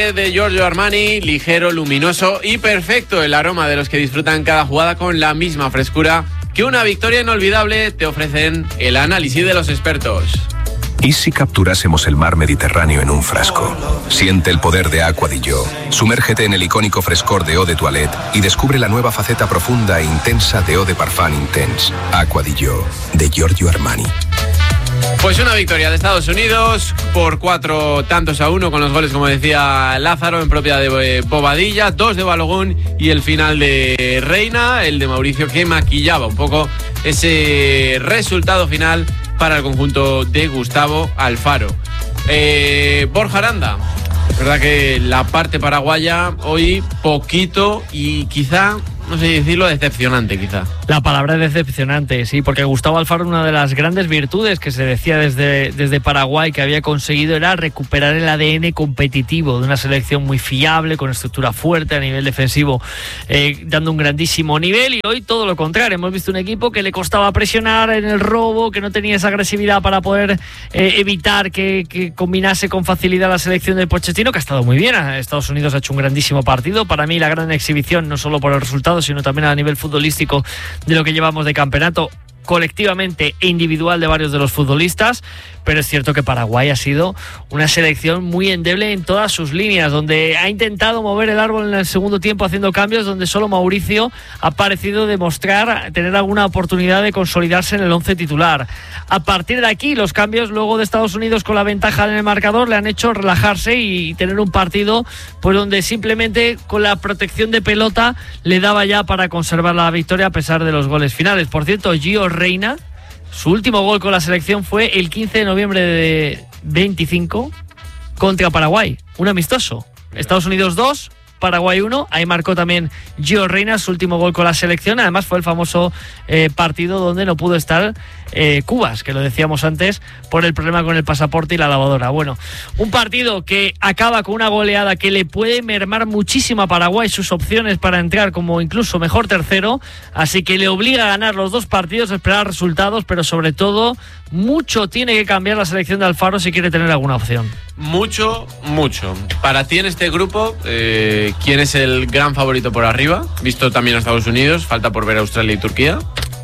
de Giorgio Armani, ligero, luminoso y perfecto, el aroma de los que disfrutan cada jugada con la misma frescura que una victoria inolvidable te ofrecen el análisis de los expertos. ¿Y si capturásemos el mar Mediterráneo en un frasco? Siente el poder de Acqua di Gio. Sumérgete en el icónico frescor de Eau de Toilette y descubre la nueva faceta profunda e intensa de Eau de Parfum Intense. Acqua di Gio, de Giorgio Armani. Pues una victoria de Estados Unidos por 4-1 con los goles, como decía Lázaro, en propiedad de Bobadilla, 2 de Balogun y el final de Reina, el de Mauricio, que maquillaba un poco ese resultado final para el conjunto de Gustavo Alfaro. Borja Aranda, es verdad que la parte paraguaya hoy poquito y quizá, no sé decirlo, decepcionante quizá. La palabra es decepcionante, sí, porque Gustavo Alfaro, una de las grandes virtudes que se decía desde Paraguay que había conseguido era recuperar el ADN competitivo de una selección muy fiable, con estructura fuerte a nivel defensivo, dando un grandísimo nivel, y hoy todo lo contrario. Hemos visto un equipo que le costaba presionar en el robo, que no tenía esa agresividad para poder evitar que combinase con facilidad la selección del Pochettino, que ha estado muy bien. Estados Unidos ha hecho un grandísimo partido. Para mí la gran exhibición, no solo por el resultado, sino también a nivel futbolístico de lo que llevamos de campeonato, colectivamente e individual, de varios de los futbolistas. Pero es cierto que Paraguay ha sido una selección muy endeble en todas sus líneas, donde ha intentado mover el árbol en el segundo tiempo haciendo cambios, donde solo Mauricio ha parecido demostrar tener alguna oportunidad de consolidarse en el 11 titular. A partir de aquí, los cambios luego de Estados Unidos con la ventaja en el marcador le han hecho relajarse y tener un partido pues donde simplemente con la protección de pelota le daba ya para conservar la victoria a pesar de los goles finales. Por cierto, Gio Reina, su último gol con la selección fue el 15 de noviembre de 25 contra Paraguay, un amistoso. Estados Unidos 2, Paraguay 1, ahí marcó también Gio Reina su último gol con la selección. Además fue el famoso partido donde no pudo estar Cubas, que lo decíamos antes, por el problema con el pasaporte y la lavadora. Bueno, un partido que acaba con una goleada que le puede mermar muchísimo a Paraguay sus opciones para entrar como incluso mejor tercero, así que le obliga a ganar los dos partidos, a esperar resultados, pero sobre todo mucho tiene que cambiar la selección de Alfaro si quiere tener alguna opción. Mucho. Para ti en este grupo, ¿quién es el gran favorito por arriba? Visto también a Estados Unidos, falta por ver a Australia y Turquía.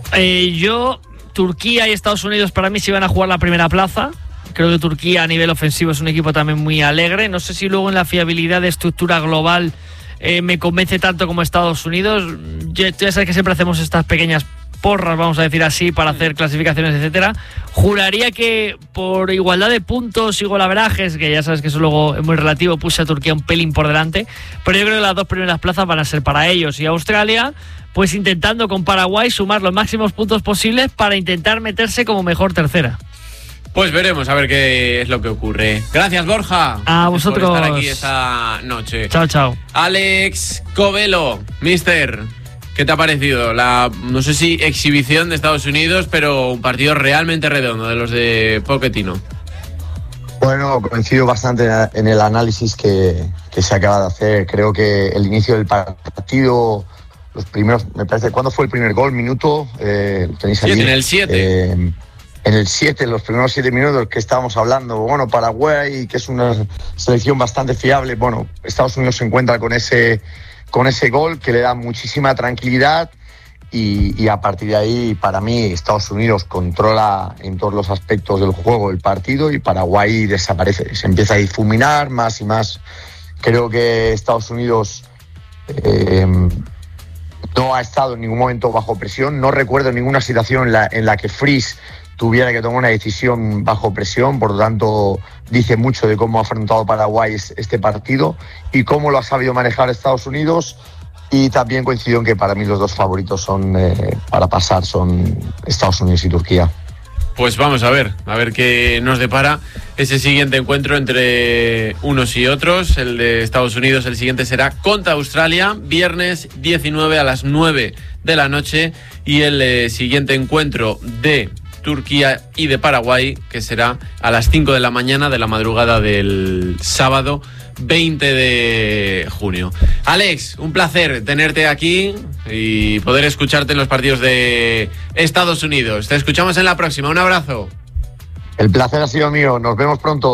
Turquía y Estados Unidos para mí se van a jugar la primera plaza. Creo que Turquía a nivel ofensivo es un equipo también muy alegre. No sé si luego en la fiabilidad de estructura global me convence tanto como Estados Unidos. Ya sabes que siempre hacemos estas pequeñas porras, vamos a decir así, para hacer clasificaciones, etcétera. Juraría que por igualdad de puntos y golaverajes, que ya sabes que eso luego es muy relativo, puse a Turquía un pelín por delante, pero yo creo que las dos primeras plazas van a ser para ellos. Y Australia, pues intentando con Paraguay sumar los máximos puntos posibles para intentar meterse como mejor tercera. Pues veremos a ver qué es lo que ocurre. Gracias, Borja. A vosotros. Por estar aquí esta noche. Chao. Alex Covelo, mister, ¿qué te ha parecido? No sé si exhibición de Estados Unidos, pero un partido realmente redondo de los de Pochettino. Bueno, coincido bastante en el análisis que se acaba de hacer. Creo que el inicio del partido, los primeros, me parece, ¿cuándo fue el primer gol? ¿Minuto? ¿Tenéis ahí? En el 7. En el 7, los primeros 7 minutos que estábamos hablando. Bueno, Paraguay, que es una selección bastante fiable. Bueno, Estados Unidos se encuentra con ese gol que le da muchísima tranquilidad y a partir de ahí, para mí, Estados Unidos controla en todos los aspectos del juego el partido y Paraguay desaparece, se empieza a difuminar más y más. Creo que Estados Unidos no ha estado en ningún momento bajo presión. No recuerdo ninguna situación en la que Fries tuviera que tomar una decisión bajo presión. Por lo tanto, dice mucho de cómo ha afrontado Paraguay este partido y cómo lo ha sabido manejar Estados Unidos. Y también coincido en que para mí los dos favoritos para pasar son Estados Unidos y Turquía. Pues vamos a ver qué nos depara ese siguiente encuentro entre unos y otros. El de Estados Unidos, el siguiente será contra Australia, viernes 19 a las 9 de la noche. Y el siguiente encuentro de Turquía y de Paraguay, que será a las 5 de la mañana de la madrugada del sábado 20 de junio. Alex, un placer tenerte aquí y poder escucharte en los partidos de Estados Unidos. Te escuchamos en la próxima. Un abrazo. El placer ha sido mío. Nos vemos pronto.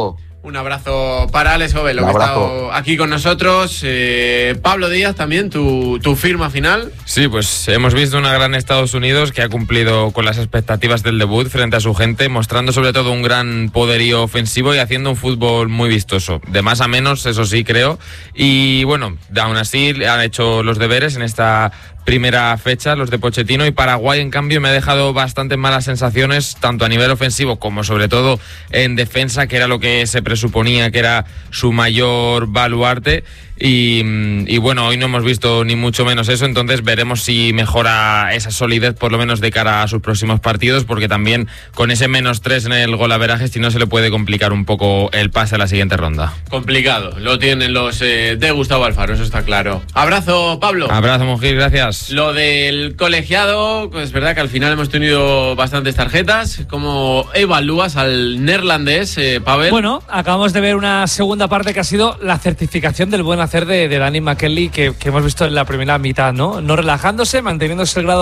Un abrazo para Alex Ovelo, que ha estado aquí con nosotros. Pablo Díaz, también, tu firma final. Sí, pues hemos visto una gran Estados Unidos que ha cumplido con las expectativas del debut frente a su gente, mostrando sobre todo un gran poderío ofensivo y haciendo un fútbol muy vistoso. De más a menos, eso sí, creo. Y bueno, aún así han hecho los deberes en esta primera fecha, los de Pochettino, y Paraguay en cambio me ha dejado bastantes malas sensaciones, tanto a nivel ofensivo como sobre todo en defensa, que era lo que se presuponía que era su mayor baluarte. Y bueno, hoy no hemos visto ni mucho menos eso, entonces veremos si mejora esa solidez por lo menos de cara a sus próximos partidos, porque también con ese -3 en el golaveraje, si no, se le puede complicar un poco el pase a la siguiente ronda. Complicado, lo tienen los de Gustavo Alfaro, eso está claro. Abrazo, Pablo. Abrazo, Mujir, gracias. Lo del colegiado, pues es verdad que al final hemos tenido bastantes tarjetas. ¿Cómo evalúas al neerlandés, Pavel? Bueno, acabamos de ver una segunda parte que ha sido la certificación del buen hacer de Danny McKinley que hemos visto en la primera mitad, ¿no? No relajándose, manteniéndose el grado